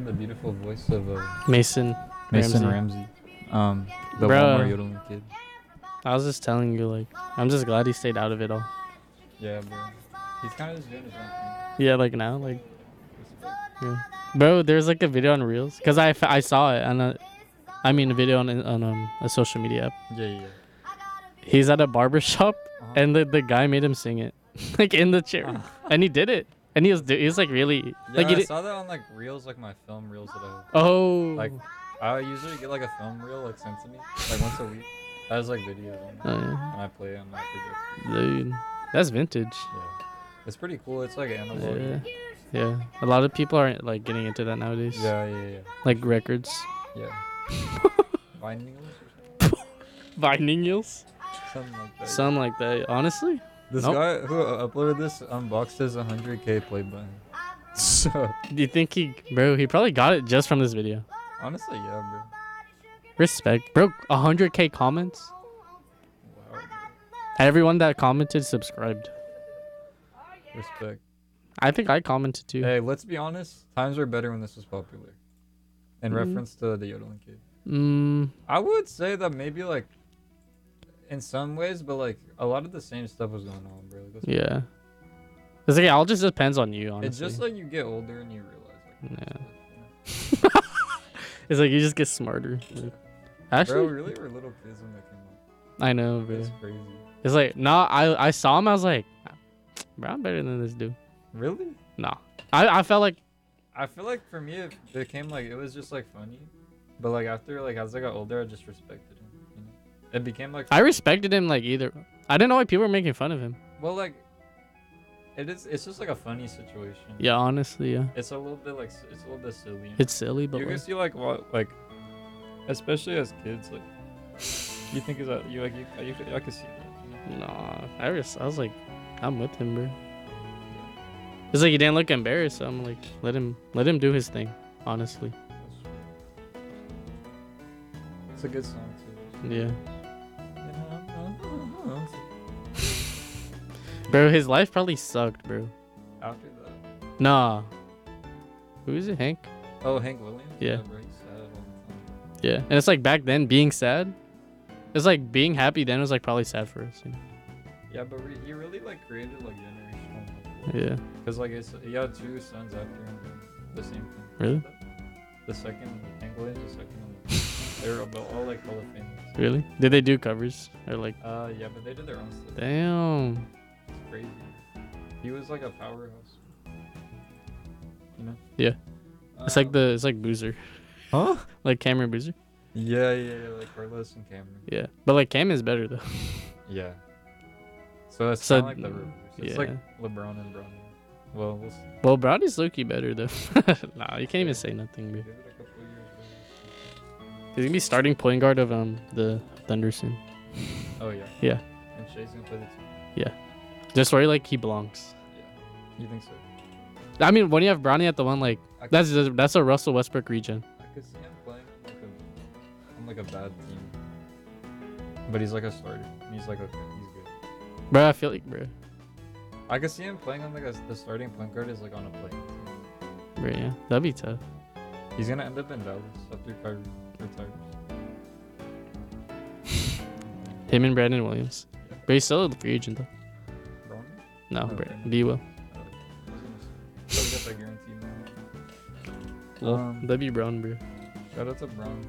the beautiful voice of Mason Ramsey. The Bruh. Walmart yodeling kid. I was just telling you, like, I'm just glad he stayed out of it all. Yeah, bro. He's kind of just doing his own thing. Yeah, like now, like, Respect. yeah. Bro, there's like a video on Reels because I saw it on a video on a social media app. Yeah. He's at a barber shop and Uh-huh. the guy made him sing it, like in the chair, and he did it, and he was like really Yeah, like I saw that on like reels, like my film reels that I oh like. I usually get like a film reel like sent to me like once a week. That has like videos on it, yeah. and I play it on my projector. Dude, that's vintage. Yeah, it's pretty cool. It's like analog. Yeah. A lot of people aren't like getting into that nowadays. Yeah. Like records. Yeah. Vinyls or something. Vinyls. Something like that. Something like that. Honestly. This Nope. guy who uploaded this unboxed his 100K play button. So Do you think he probably got it just from this video? honestly, yeah, bro. Respect. Bro, 100K comments? Wow, bro. Everyone that commented subscribed. Respect. I think I commented too. Hey, let's be honest. Times were better when this was popular. In reference to the yodeling kid. I would say that maybe like in some ways, but like a lot of the same stuff was going on, bro. Like, Yeah. It's like it all just depends on you, honestly. it's just like you get older and you realize like Yeah. It's like you just get smarter. Like, actually, bro, really were little kids when they came out. I know, bro. It's crazy. It's like, nah, I saw him, I was like, bro, I'm better than this dude. Really? Nah. I felt like, I feel like for me it became like it was just like funny. But like after like as I got older I just respected him. You know? It became like I respected him like either. I didn't know why people were making fun of him. well like it's just like a funny situation. Yeah, honestly, yeah. It's a little bit like it's a little bit silly. You know? It's silly, but you can like, see like what like especially as kids like you think is that you like you I can see that. You know? nah. I was like, I'm with him, bro. It's like he didn't look embarrassed, so I'm like, let him do his thing, honestly. It's a good song too. Yeah. Bro, his life probably sucked, bro. After that. Nah. Who is it, Hank? Oh, Hank Williams? Yeah. Bro, he's sad all the time. Yeah. And it's like back then being sad. It's like being happy then was like probably sad for us. You know? Yeah, but he really like created like generational. Yeah. Because like he had two sons after him doing the same thing. Really? The second Hank Williams, the second one. They were all like Hall of Famers. Really? Did they do covers or like? Yeah, but they did their own stuff. Damn. It's crazy. He was like a powerhouse. You know? Yeah. It's like Boozer, Huh? like Cameron Boozer. Yeah, like Carlos and Cameron. Yeah, but like Cam is better though. Yeah. So it's So, kind of like the reverse. It's yeah. like LeBron and Bronny. Well, we'll see. Well, Brownie's low-key better though. Nah, you can't even say nothing, bro. Give it a couple of years. He's gonna be starting point guard of the Thunder soon. Oh yeah. Yeah. And Shay's gonna play the team. Just where like he belongs. You think so? I mean, when you have Brownie at the one, like I could, that's a Russell Westbrook regen. I could see him playing on like a bad team. But he's like a starter. And he's like okay, he's good. Bro, I feel like, bro, I could see him playing on like the starting point guard is like on a play. yeah, that'd be tough. He's gonna end up in Dallas after Kyrie retires. Him and Brandon Williams. But he's still a free agent though. Bronny? No, Okay. B will. Probably got that guaranteed money. Well, that'd be Brown, bro. Shout out to Brown.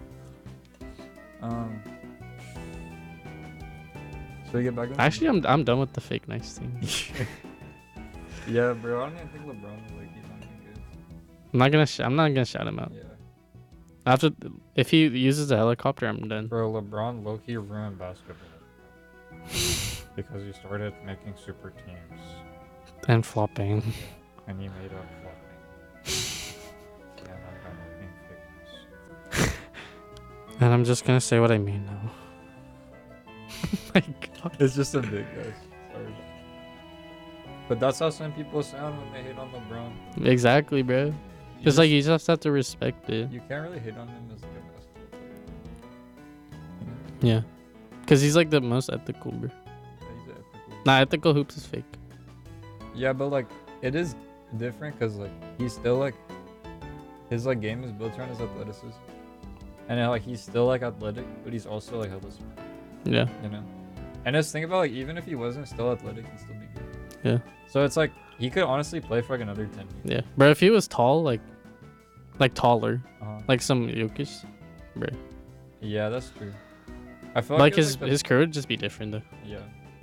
Should we get back on? Actually, I'm done with the fake nice thing. Yeah, bro. I don't even think LeBron is like he's not even good. I'm not gonna shout him out. Yeah. After if he uses a helicopter, I'm done. Bro, LeBron low-key ruined basketball. Because he started making super teams. And flopping. And he made up flopping. And I'm done making fitness. And I'm just gonna say what I mean now. My God. It's just a big guys. Sorry. But that's how some people sound when they hate on LeBron. Exactly, bro. It's like you just have to respect it. You can't really hate on him as like a basketball player. Yeah. Cause he's like the most ethical, bro. Yeah, he's ethical. Nah, ethical hoops is fake. Yeah, but like it is different because like he's still like his like game is built around his athleticism, and like he's still like athletic, but he's also like hella smart. Yeah. You know, and just think about like even if he wasn't still athletic, he'd still be good. Yeah. So it's like he could honestly play for like another 10 years. Yeah. Bro, if he was tall, like taller, Uh-huh. like some Jokic, bro. Yeah, that's true. I feel Like it's, his career would just be different though. Yeah.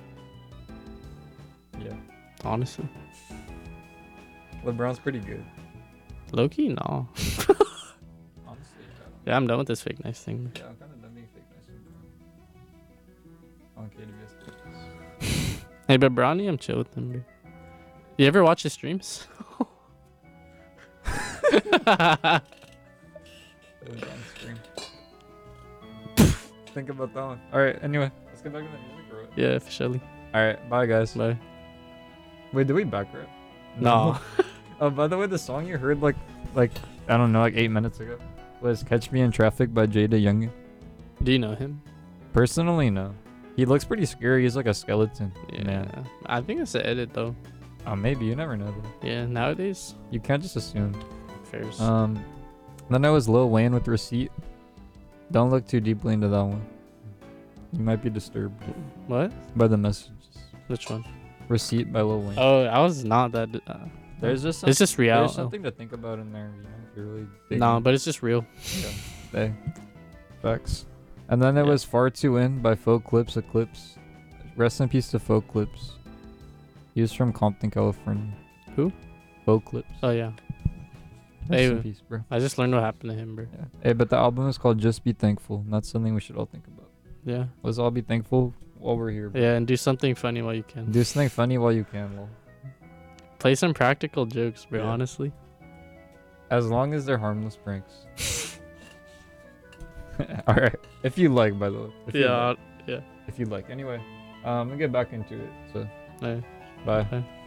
Yeah. Honestly. LeBron's pretty good. Low-key, no. Honestly, Yeah, I'm done with this fake nice thing. yeah, I'm kind of done being fake nice with LeBron. On KDBS. Hey, but Bronny, I'm chill with him, bro. You ever watch his streams? Think about that one. All right. Anyway, let's get back to the music. Or what? Yeah, for sure. All right. Bye, guys. Bye. Wait, did we back rap? No. Oh, by the way, the song you heard like I don't know, like 8 minutes ago, was "Catch Me in Traffic" by Jada Youngin. Do you know him? Personally, no. He looks pretty scary. He's like a skeleton. Yeah. Man. I think it's an edit though. Maybe you never know. Though. Yeah, nowadays. You can't just assume. Fairs. Then I was Lil Wayne with Receipt. Don't look too deeply into that one. You might be disturbed What? by the messages. Which one? Receipt by Lil Wayne. Oh, I was not that. There's just It's just real. There's something to think about in there. You know, if you're really. digging. No, but it's just real. Yeah. Hey. Facts. And then it Yeah. was Far Too In by Folk Clips Eclipse. Rest in peace to Folk Clips. He was from Compton, California. Who? Folk Clips. Oh yeah. Rest in Hey, peace, bro. I just learned what happened to him, bro. Yeah. Hey, but the album is called Just Be Thankful. And that's something we should all think about. Yeah. Let's all be thankful while we're here, bro. Yeah, and do something funny while you can. Do something funny while you can, lol. Play some practical jokes, bro. Yeah. Honestly. As long as they're harmless pranks. Alright. If you like, by the way. If you Yeah. like. Yeah. If you like. Anyway, we'll get back into it. So, Yeah. bye. Bye.